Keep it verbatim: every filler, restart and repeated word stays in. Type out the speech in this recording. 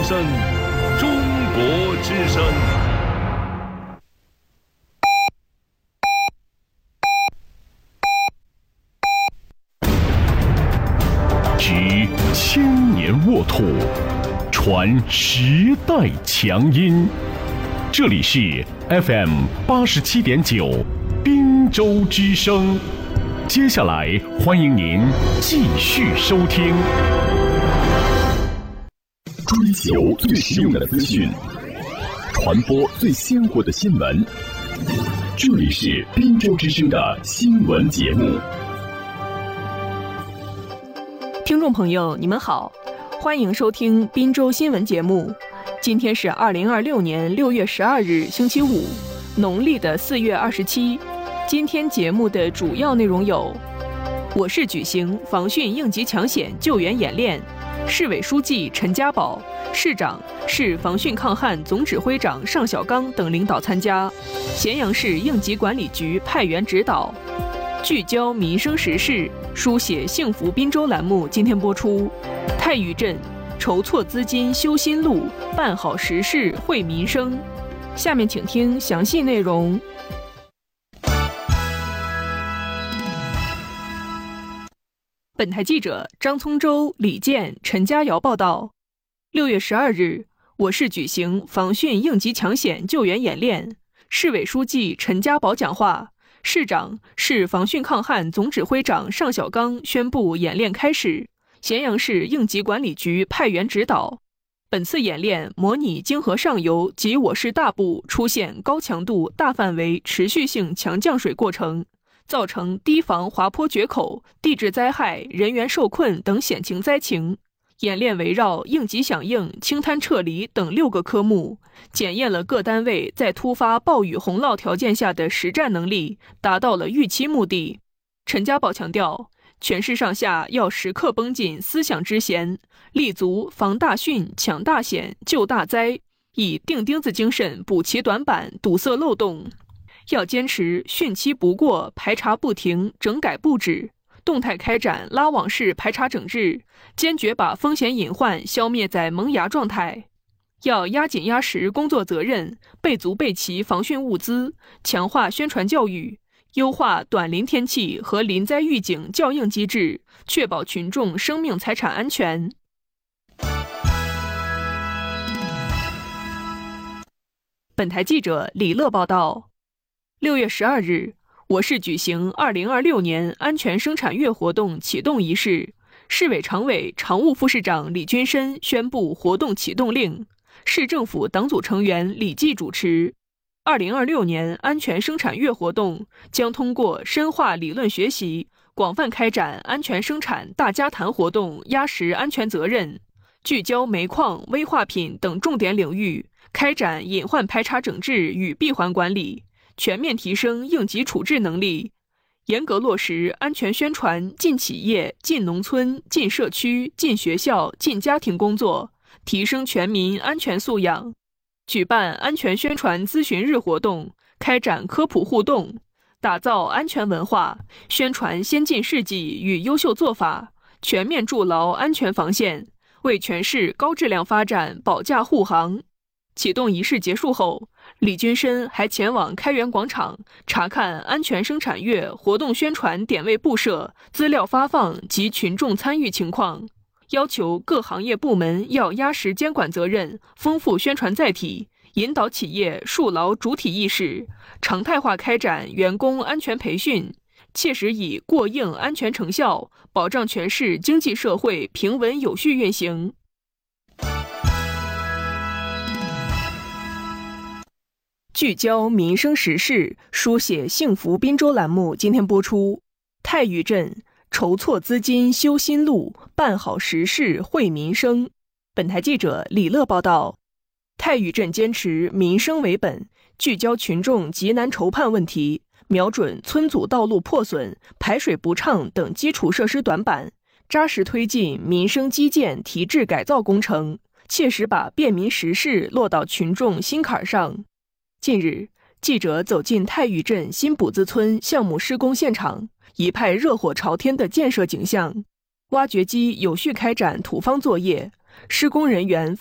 声，中国之声。执千年沃土，传时代强音。这里是 F M 八十七点九，滨州之声。接下来，欢迎您继续收听。追求最实用的资讯，传播最鲜活的新闻。这里是滨州之声的新闻节目。 听众朋友，你们好，欢迎收听滨州新闻节目。今天是二零二六年六月十二日，星期五，农历的四月二十七。今天节目的主要内容有：我市举行防汛应急抢险救援演练，市委书记陈家宝、市长、市防汛抗旱总指挥长尚小刚等领导参加。咸阳市应急管理局派员指导。聚焦民生时事，书写幸福滨州栏目今天播出。太峪镇筹措资金修新路，办好实事惠民生。下面请听详细内容。本台记者张聪洲、李健、陈佳瑶报道。六月十二日，我市举行防汛应急抢险救援演练，市委书记陈家宝讲话。市长、市防汛抗旱总指挥长尚小刚宣布演练开始，咸阳市应急管理局派员指导。本次演练模拟泾河上游及我市大部出现高强度、大范围、持续性强降水过程，造成堤防滑坡决口、地质灾害、人员受困等险情灾情。演练围绕应急响应、清滩撤离等六个科目，检验了各单位在突发暴雨洪涝条件下的实战能力，达到了预期目的。陈家宝强调，全市上下要时刻绷紧思想之弦，立足防大汛、抢大险、救大灾，以钉钉子精神补齐短板、堵塞漏洞。要坚持汛期不过、排查不停、整改不止，动态开展拉网式排查整治，坚决把风险隐患消灭在萌芽状态。要压紧压实工作责任，备足备齐防汛物资，强化宣传教育，优化短临天气和临灾预警校应机制，确保群众生命财产安全。本台记者李乐报道。六月十二日，我市举行二零二六年安全生产月活动启动仪式，市委常委、常务副市长李军深宣布活动启动令，市政府党组成员李济主持。二零二六年安全生产月活动将通过深化理论学习，广泛开展安全生产大家谈活动，压实安全责任，聚焦煤矿、危化品等重点领域，开展隐患排查整治与闭环管理，全面提升应急处置能力，严格落实安全宣传进企业、进农村、进社区、进学校、进家庭工作，提升全民安全素养。举办安全宣传咨询日活动，开展科普互动，打造安全文化，宣传先进事迹与优秀做法，全面筑牢安全防线，为全市高质量发展保驾护航。启动仪式结束后，李军深还前往开元广场查看安全生产月活动宣传点位布设、资料发放及群众参与情况，要求各行业部门要压实监管责任，丰富宣传载体，引导企业树牢主体意识，常态化开展员工安全培训，切实以过硬安全成效，保障全市经济社会平稳有序运行。聚焦民生时事，书写幸福滨州栏目今天播出。太峪镇筹措资金修新路，办好实事惠民生。本台记者李乐报道。太峪镇坚持民生为本，聚焦群众急难愁盼问题，瞄准村组道路破损、排水不畅等基础设施短板，扎实推进民生基建提质改造工程，切实把便民实事落到群众心坎上。近日，记者走进太峪镇新补资村项目施工现场，一派热火朝天的建设景象。挖掘机有序开展土方作业，施工人员